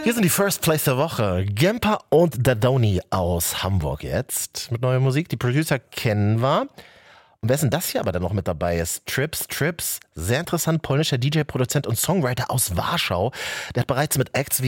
Hier sind die First Place der Woche. Gempa und Dadoni aus Hamburg jetzt mit neuer Musik. Die Producer kennen wir. Und wer ist denn das hier aber dann noch mit dabei ist? Trips, sehr interessant, polnischer DJ, Produzent und Songwriter aus Warschau. Der hat bereits mit Acts wie